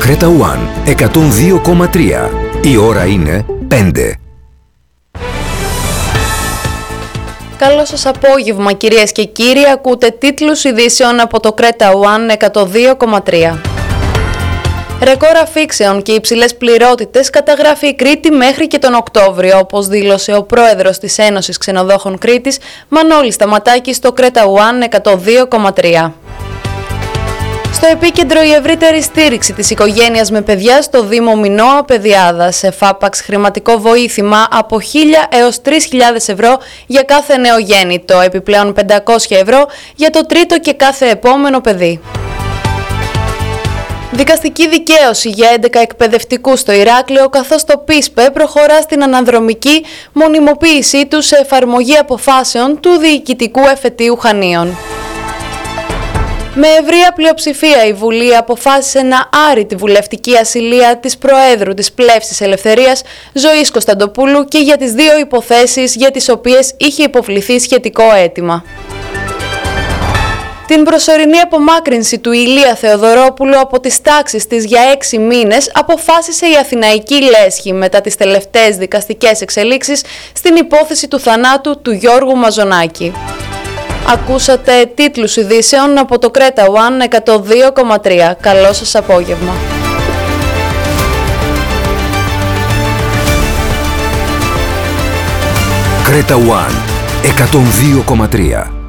Creta One 102,3. Η ώρα είναι 5. Καλό σας απόγευμα κυρίες και κύριοι, ακούτε τίτλους ειδήσεων από το Creta One 102,3. Ρεκόρ αφήξεων και υψηλές πληρότητες καταγράφει η Κρήτη μέχρι και τον Οκτώβριο, όπως δήλωσε ο πρόεδρος της Ένωσης Ξενοδόχων Κρήτης, Μανώλης Σταματάκης, στο Creta One 102,3. Στο επίκεντρο η ευρύτερη στήριξη της οικογένειας με παιδιά στο Δήμο Μινώα Παιδιάδας, σε φάπαξ χρηματικό βοήθημα από 1.000 έως 3.000 ευρώ για κάθε νεογέννητο, επιπλέον 500 ευρώ για το τρίτο και κάθε επόμενο παιδί. Δικαστική δικαίωση για 11 εκπαιδευτικούς στο Ηράκλειο, καθώς το ΠΙΣΠΕ προχωρά στην αναδρομική μονιμοποίησή του σε εφαρμογή αποφάσεων του Διοικητικού Εφετείου Χανίων. Με ευρεία πλειοψηφία η Βουλή αποφάσισε να άρει τη βουλευτική ασυλία της Προέδρου της Πλεύσης Ελευθερίας, Ζωής Κωνσταντοπούλου, και για τις δύο υποθέσεις για τις οποίες είχε υποβληθεί σχετικό αίτημα. Την προσωρινή απομάκρυνση του Ηλία Θεοδωρόπουλου από τις τάξεις της για 6 μήνες αποφάσισε η Αθηναϊκή Λέσχη μετά τις τελευταίες δικαστικές εξελίξεις στην υπόθεση του θανάτου του Γιώργου Μαζονάκη. Ακούσατε τίτλους ειδήσεων από το Creta One 102,3. Καλό σας απόγευμα. Creta One 102,3.